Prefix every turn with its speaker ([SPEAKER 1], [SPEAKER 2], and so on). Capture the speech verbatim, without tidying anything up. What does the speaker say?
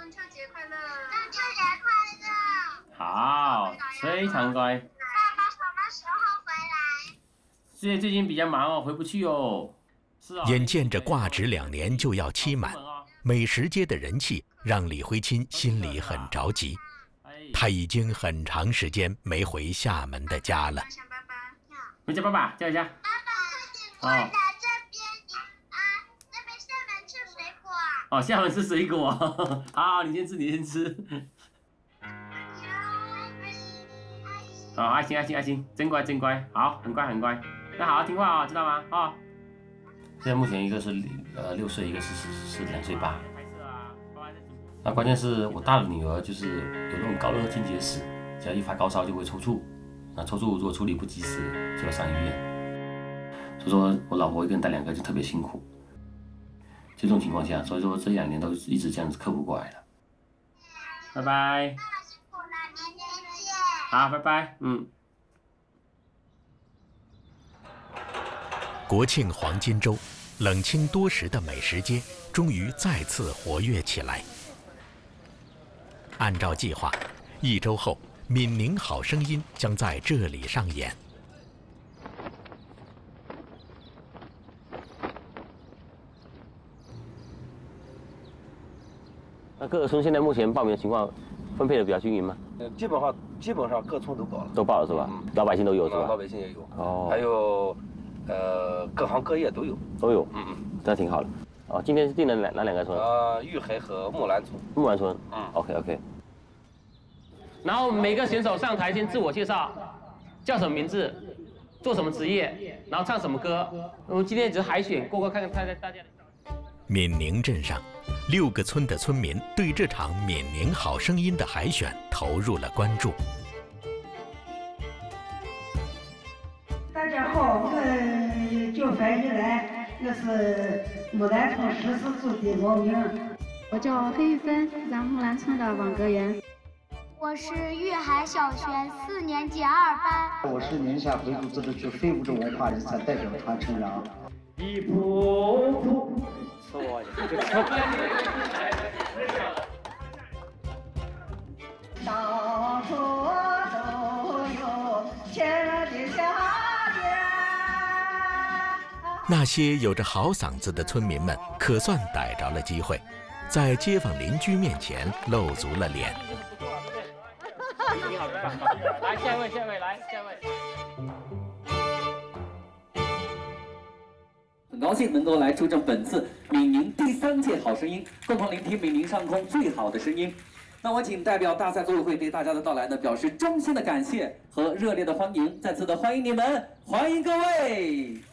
[SPEAKER 1] 中秋节快乐！
[SPEAKER 2] 中秋节快乐！
[SPEAKER 3] 好，非常乖。
[SPEAKER 2] 爸爸什么时候回来？
[SPEAKER 3] 最最近比较忙哦，回不去哦。是啊。
[SPEAKER 4] 眼见着挂职两年就要期满，美食街的人气让李辉钦心里很着急。他已经很长时间没回厦门的家了。
[SPEAKER 3] 回家，爸爸，叫一下。
[SPEAKER 2] 爸爸，我来这边啊，那边厦门吃水果。
[SPEAKER 3] 哦，厦门吃水果。好，你先吃，你先吃。好，爱心，爱心，爱心，真乖，真乖，好，很乖，很乖。那好好听话啊、哦，知道吗？啊、哦。现在目前一个是呃六岁，一个是是是两岁半。那关键是我大的女儿就是有那种高热惊结石，只要一发高烧就会抽搐，那抽搐如果处理不及时就要上医院。所以说我老婆一个人带两个就特别辛苦。就这种情况下，所以说这两年都一直这样子克服过来了。拜拜。
[SPEAKER 2] 爸爸辛苦了，明天见。
[SPEAKER 3] 好，拜拜。嗯。
[SPEAKER 4] 国庆黄金周，冷清多时的美食街终于再次活跃起来。按照计划，一周后，《闽宁好声音》将在这里上演。
[SPEAKER 3] 那各个村现在目前报名的情况分配的比较均匀吗？
[SPEAKER 5] 呃，基本上基本上各村都报了，
[SPEAKER 3] 都报了是吧？
[SPEAKER 5] 嗯、
[SPEAKER 3] 老百姓都有是吧？
[SPEAKER 5] 老百姓也有，
[SPEAKER 3] 哦，
[SPEAKER 5] 还有，呃，各行各业都有，
[SPEAKER 3] 都有，
[SPEAKER 5] 嗯嗯，
[SPEAKER 3] 这挺好的。哦，今天是定了哪哪两个村？
[SPEAKER 5] 呃，玉海和木兰村。
[SPEAKER 3] 木兰村，
[SPEAKER 5] 嗯
[SPEAKER 3] ，OK OK。然后每个选手上台先自我介绍，叫什么名字，做什么职业，然后唱什么歌。我们今天只是海选，过过看看大家大家的。
[SPEAKER 4] 闽宁镇上，六个村的村民对这场《闽宁好声音》的海选投入了关注。
[SPEAKER 6] 大家好，我叫樊玉兰，我是木兰村十四组的老民。
[SPEAKER 7] 我叫黑玉芬，咱木兰村的网格员。
[SPEAKER 2] 我是玉海小学四年级二班。
[SPEAKER 8] 我是宁夏回族自治区非物质文化遗产代表传承人。
[SPEAKER 3] 一步步，错
[SPEAKER 6] 到处都有千的小店。
[SPEAKER 4] 那些有着好嗓子的村民们，可算逮着了机会，在街坊邻居面前露足了脸。
[SPEAKER 3] 你好，来下一位，下一位，来下一位。
[SPEAKER 9] 很高兴能够来出征本次闽宁第三届好声音，共同聆听闽宁上空最好的声音。那我请代表大赛组委会对大家的到来呢表示衷心的感谢和热烈的欢迎，再次的欢迎你们，欢迎各位。